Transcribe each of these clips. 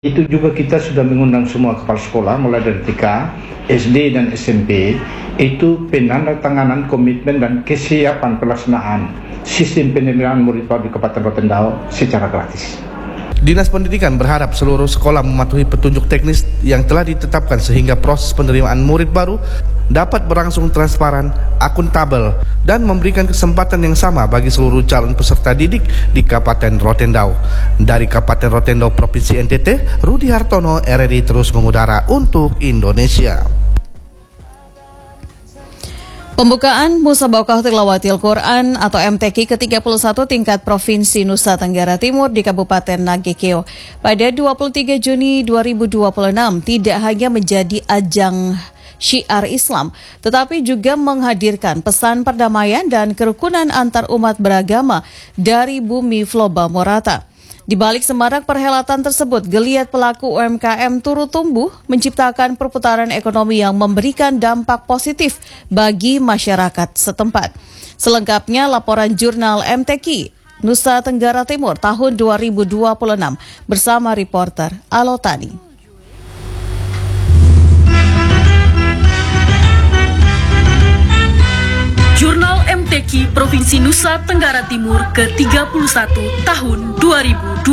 Itu juga kita sudah mengundang semua kepala sekolah mulai dari TK, SD dan SMP. Itu penandatanganan komitmen dan kesiapan pelaksanaan sistem penerimaan murid baru di Kabupaten Rotendao secara gratis. Dinas Pendidikan berharap seluruh sekolah mematuhi petunjuk teknis yang telah ditetapkan sehingga proses penerimaan murid baru dapat berlangsung transparan, akuntabel, dan memberikan kesempatan yang sama bagi seluruh calon peserta didik di Kabupaten Rotendao. Dari Kabupaten Rotendao, Provinsi NTT, Rudi Hartono, RRI terus mengudara untuk Indonesia. Pembukaan Musabaqah Tilawatil Quran atau MTQ ke-31 tingkat Provinsi Nusa Tenggara Timur di Kabupaten Nagekeo pada 23 Juni 2026 tidak hanya menjadi ajang syiar Islam, tetapi juga menghadirkan pesan perdamaian dan kerukunan antar umat beragama dari bumi Floba Morata. Di balik semarak perhelatan tersebut, geliat pelaku UMKM turut tumbuh, menciptakan perputaran ekonomi yang memberikan dampak positif bagi masyarakat setempat. Selengkapnya laporan jurnal MTQ Nusa Tenggara Timur tahun 2026 bersama reporter Alotani. Jurnal MTQ Provinsi Nusa Tenggara Timur ke-31 tahun 2026.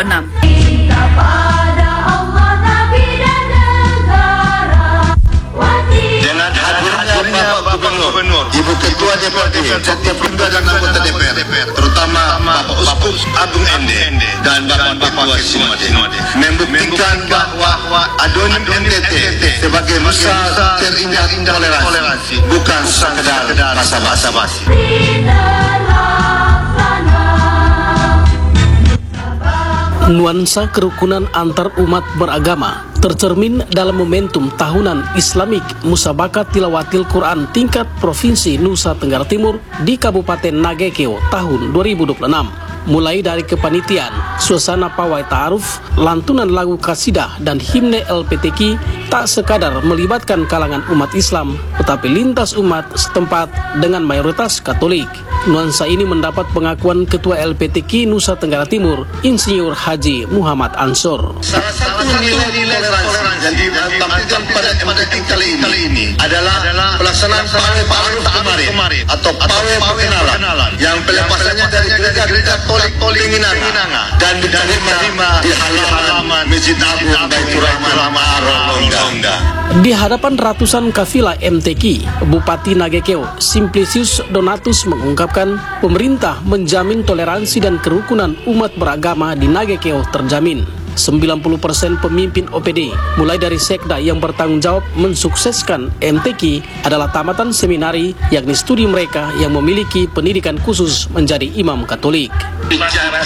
Dengan hadirnya Bapak Gubernur, Ibu Ketua DPRD, setiap pimpinan dan anggota DPR, terutama Bapak Uskup Agung Ende dan Bapak Ketua Sinode, membuktikan bahwa adonim NTT sebagai Nusa terindah toleransi bukan sekedar basa-basi. Nuansa kerukunan antar umat beragama tercermin dalam momentum tahunan Islamic Musabaqah Tilawatil Quran tingkat Provinsi Nusa Tenggara Timur di Kabupaten Nagekeo tahun 2026. Mulai dari kepanitiaan, suasana pawai ta'aruf, lantunan lagu kasidah dan himne LPTQ tak sekadar melibatkan kalangan umat Islam, tetapi lintas umat setempat dengan mayoritas Katolik. Nuansa ini mendapat pengakuan Ketua LPTQ Nusa Tenggara Timur, Insinyur Haji Muhammad Ansor. Salah satu nilai toleransi yang ditampilkan pada MTQ kali ini adalah pelaksanaan pawai kemarin atau pawai perkenalan yang pelepasannya dari gereja Katolik Penginanga dan diterima di halaman Masjid Agung Baitur Rahman Rongga. Di hadapan ratusan kafilah MTQ, Bupati Nagekeo Simplicius Donatus mengungkapkan pemerintah menjamin toleransi dan kerukunan umat beragama di Nagekeo terjamin. 90% pemimpin OPD, mulai dari sekda yang bertanggung jawab mensukseskan MTQ adalah tamatan seminari, yakni studi mereka yang memiliki pendidikan khusus menjadi imam Katolik. Bicara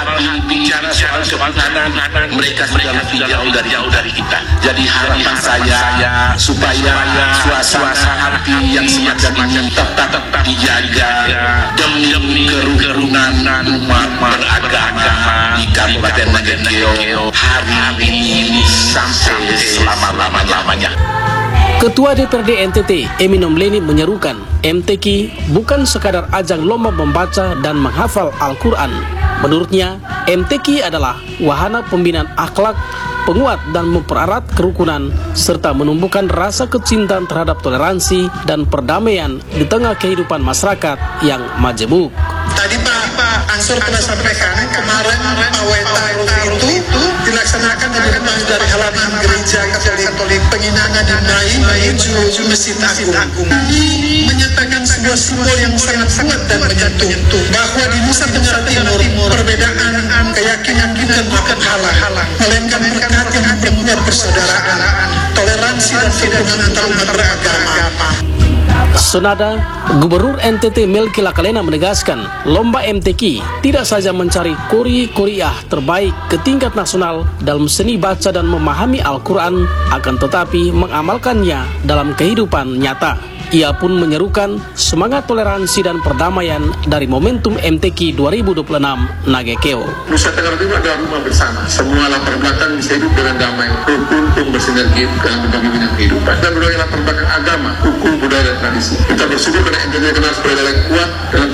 soal ketuhanan, mereka sudah lebih jauh dari kita. Jadi harapan saya supaya suasana hati yang semacam ini tetap dijaga demi kerukunan umat beragama di Kabupaten Nagekeo hari ini sampai selama-lamanya. Ketua DPRD NTT, Eminom Leni menyerukan, MTQ bukan sekadar ajang lomba membaca dan menghafal Al-Quran. Menurutnya, MTQ adalah wahana pembinaan akhlak, penguat dan mempererat kerukunan, serta menumbuhkan rasa kecintaan terhadap toleransi dan perdamaian di tengah kehidupan masyarakat yang majemuk. Tadi Pak Ansor telah sampaikan kemarin pawai ta'aruf itu dilaksanakan dari halaman gereja Katolik Penginanga di menuju Masjid Agung. Ini menyatakan sebuah simbol yang sangat kuat dan menyentuh bahwa di Nusa Tenggara Timur perbedaan keyakinan bukan halang, melainkan berkat yang memperkuat persaudaraan, toleransi dan kerukunan antar umat beragama. Senada, Gubernur NTT Melki Lakalena menegaskan, lomba MTQ tidak saja mencari kori-koriah terbaik ke tingkat nasional dalam seni baca dan memahami Al-Quran, akan tetapi mengamalkannya dalam kehidupan nyata. Ia pun menyerukan semangat toleransi dan perdamaian dari momentum MTQ 2026 Nagekeo. Nusa Tenggara Timur adalah rumah bersama. Semua latar belakang bisa hidup dengan damai, rukun bersinergi dalam berbagai bidang kehidupan. Dan berbagai latar belakang agama, hukum, budaya, dan tradisi. Kita bersyukur karena NTT kenal sebagai daerah kuat dalam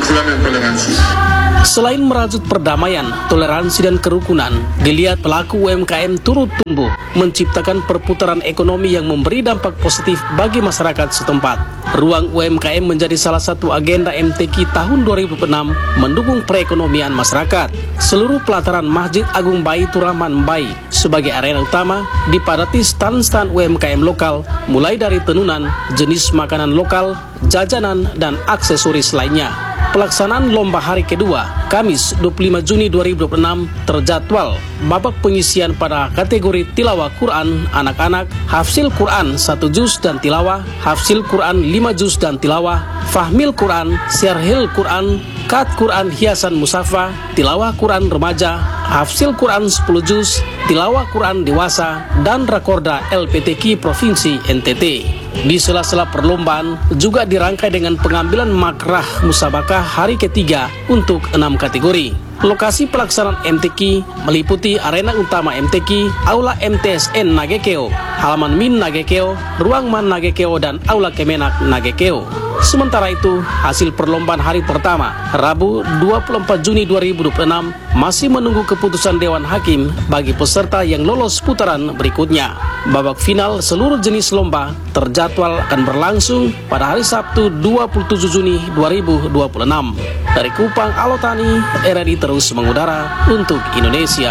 Islam dan toleransi. Selain merajut perdamaian, toleransi dan kerukunan, dilihat pelaku UMKM turut tumbuh, menciptakan perputaran ekonomi yang memberi dampak positif bagi masyarakat setempat. Ruang UMKM menjadi salah satu agenda MTQ tahun 2006 mendukung perekonomian masyarakat. Seluruh pelataran Masjid Agung Baitur Rahman Bai sebagai arena utama dipadati stand-stand UMKM lokal, mulai dari tenunan, jenis makanan lokal, jajanan, dan aksesoris lainnya. Pelaksanaan lomba hari kedua, Kamis 25 Juni 2026 terjadwal babak penyisian pada kategori tilawah Quran anak-anak, hafzil Quran 1 juz dan tilawah, hafzil Quran 5 juz dan tilawah, fahmil Quran, syarhil Quran, kat Quran hiasan musafah, tilawah Quran remaja, hafzil Quran 10 juz, tilawah Quran dewasa, dan rakorda LPTQ Provinsi NTT. Di sela-sela perlombaan juga dirangkai dengan pengambilan makrah musabakah hari ketiga untuk 6 kategori. Lokasi pelaksanaan MTQ meliputi arena utama MTQ, Aula MTSN Nagekeo, halaman Min Nagekeo, ruang Man Nagekeo, dan Aula Kemenak Nagekeo. Sementara itu, hasil perlombaan hari pertama, Rabu 24 Juni 2026, masih menunggu keputusan Dewan Hakim bagi peserta yang lolos putaran berikutnya. Babak final seluruh jenis lomba terjadwal akan berlangsung pada hari Sabtu 27 Juni 2026. Dari Kupang, Alotani, RRI terus mengudara untuk Indonesia.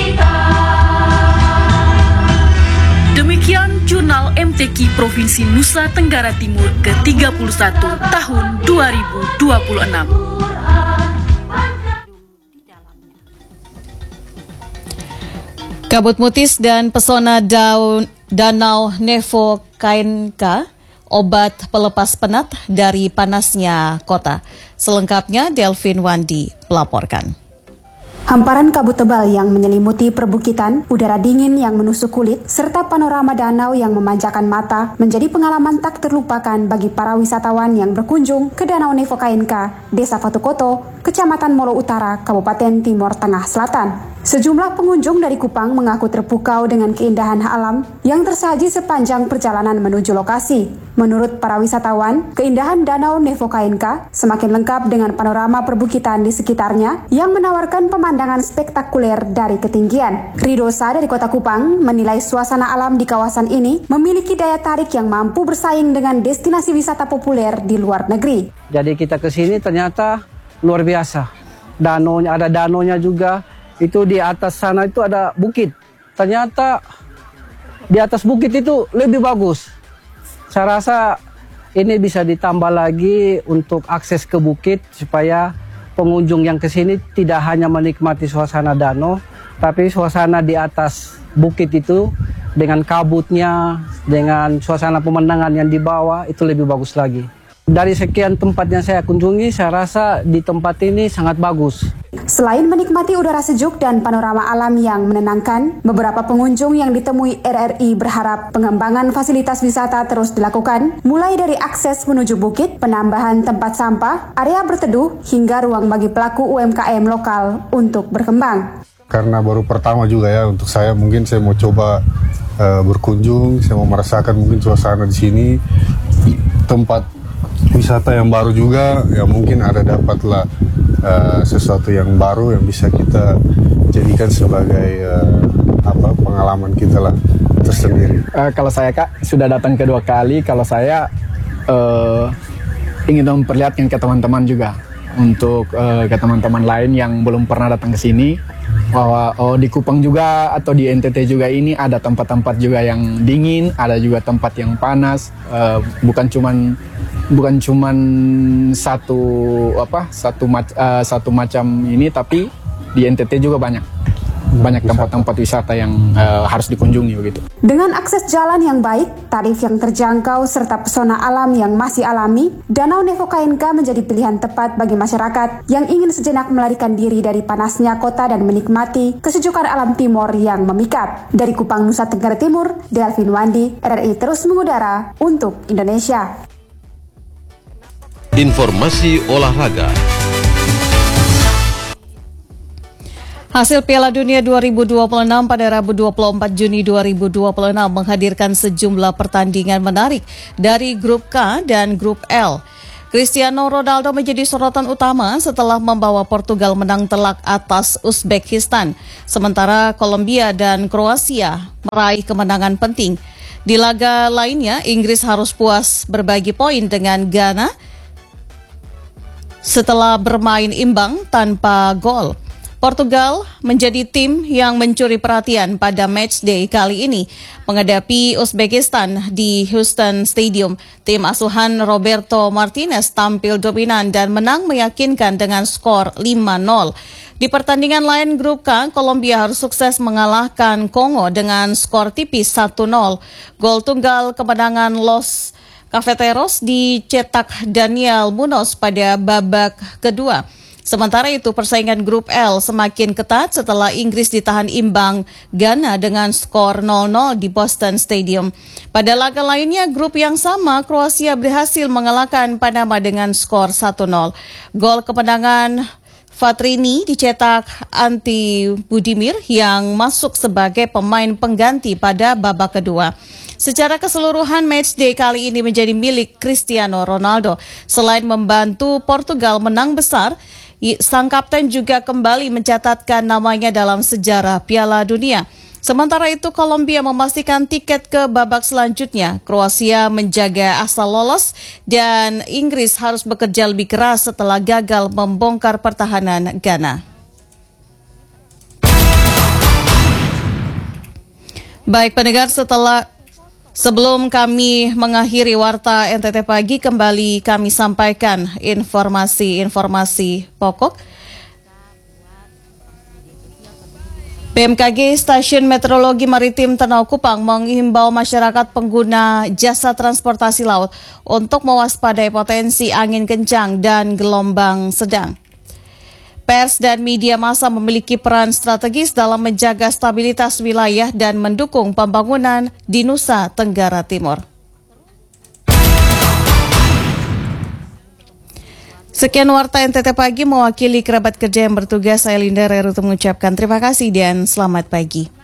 Demikian Jurnal MTQ Provinsi Nusa Tenggara Timur ke-31 tahun 2026. Kabut Mutis dan pesona Danau Nevo KNK, obat pelepas penat dari panasnya kota. Selengkapnya Delvin Wandi melaporkan. Hamparan kabut tebal yang menyelimuti perbukitan, udara dingin yang menusuk kulit, serta panorama danau yang memanjakan mata menjadi pengalaman tak terlupakan bagi para wisatawan yang berkunjung ke Danau Nevo KNK, Desa Fatukoto, Kecamatan Molo Utara, Kabupaten Timor Tengah Selatan. Sejumlah pengunjung dari Kupang mengaku terpukau dengan keindahan alam yang tersaji sepanjang perjalanan menuju lokasi. Menurut para wisatawan, keindahan Danau Nevo KNK semakin lengkap dengan panorama perbukitan di sekitarnya yang menawarkan pemandangan spektakuler dari ketinggian. Ridosa dari Kota Kupang menilai suasana alam di kawasan ini memiliki daya tarik yang mampu bersaing dengan destinasi wisata populer di luar negeri. Jadi kita ke sini ternyata luar biasa. Danaunya, ada danaunya juga. Itu di atas sana itu ada bukit. Ternyata di atas bukit itu lebih bagus. Saya rasa ini bisa ditambah lagi untuk akses ke bukit supaya pengunjung yang ke sini tidak hanya menikmati suasana danau, tapi suasana di atas bukit itu dengan kabutnya, dengan suasana pemandangan yang di bawah itu lebih bagus lagi. Dari sekian tempat yang saya kunjungi, saya rasa di tempat ini sangat bagus. Selain menikmati udara sejuk dan panorama alam yang menenangkan, beberapa pengunjung yang ditemui RRI berharap pengembangan fasilitas wisata terus dilakukan, mulai dari akses menuju bukit, penambahan tempat sampah, area berteduh, hingga ruang bagi pelaku UMKM lokal untuk berkembang. Karena baru pertama juga ya untuk saya, mungkin saya mau coba berkunjung, saya mau merasakan mungkin suasana di sini, tempat wisata yang baru juga, ya mungkin ada dapatlah sesuatu yang baru yang bisa kita jadikan sebagai pengalaman kita lah tersendiri. Kalau saya Kak sudah datang kedua kali, kalau saya ingin memperlihatkan ke teman-teman juga, untuk ke teman-teman lain yang belum pernah datang ke sini, bahwa di Kupang juga atau di NTT juga ini ada tempat-tempat juga yang dingin, ada juga tempat yang panas, bukan cuman satu macam ini, tapi di NTT juga banyak tempat-tempat wisata yang harus dikunjungi begitu. Dengan akses jalan yang baik, tarif yang terjangkau, serta pesona alam yang masih alami, Danau Nevo KNK menjadi pilihan tepat bagi masyarakat yang ingin sejenak melarikan diri dari panasnya kota dan menikmati kesejukan alam timur yang memikat. Dari Kupang, Nusa Tenggara Timur, Delvin Wandi, RRI terus mengudara untuk Indonesia. Informasi olahraga. Hasil Piala Dunia 2026 pada Rabu 24 Juni 2026 menghadirkan sejumlah pertandingan menarik dari Grup K dan Grup L. Cristiano Ronaldo menjadi sorotan utama setelah membawa Portugal menang telak atas Uzbekistan. Sementara Kolombia dan Kroasia meraih kemenangan penting. Di laga lainnya, Inggris harus puas berbagi poin dengan Ghana setelah bermain imbang tanpa gol. Portugal menjadi tim yang mencuri perhatian pada matchday kali ini menghadapi Uzbekistan di Houston Stadium. Tim asuhan Roberto Martinez tampil dominan dan menang meyakinkan dengan skor 5-0. Di pertandingan lain grup K, Kolombia harus sukses mengalahkan Kongo dengan skor tipis 1-0. Gol tunggal kemenangan Los Cafeteros dicetak Daniel Munoz pada babak kedua. Sementara itu persaingan grup L semakin ketat setelah Inggris ditahan imbang Ghana dengan skor 0-0 di Boston Stadium. Pada laga lainnya grup yang sama, Kroasia berhasil mengalahkan Panama dengan skor 1-0. Gol kemenangan Fatrini dicetak Anti Budimir yang masuk sebagai pemain pengganti pada babak kedua. Secara keseluruhan matchday kali ini menjadi milik Cristiano Ronaldo. Selain membantu Portugal menang besar, sang kapten juga kembali mencatatkan namanya dalam sejarah Piala Dunia. Sementara itu, Kolombia memastikan tiket ke babak selanjutnya. Kroasia menjaga asal lolos dan Inggris harus bekerja lebih keras setelah gagal membongkar pertahanan Ghana. Baik pendengar, sebelum kami mengakhiri Warta NTT Pagi, kembali kami sampaikan informasi pokok. BMKG Stasiun Meteorologi Maritim Ternau Kupang menghimbau masyarakat pengguna jasa transportasi laut untuk mewaspadai potensi angin kencang dan gelombang sedang. Pers dan media massa memiliki peran strategis dalam menjaga stabilitas wilayah dan mendukung pembangunan di Nusa Tenggara Timur. Sekian Warta NTT Pagi, mewakili kerabat kerja yang bertugas, saya Linda Rerutu mengucapkan terima kasih dan selamat pagi.